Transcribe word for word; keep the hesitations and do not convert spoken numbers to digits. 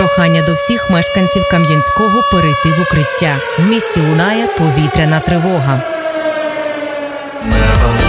Прохання до всіх мешканців Кам'янського перейти в укриття. В місті лунає повітряна тривога. Небо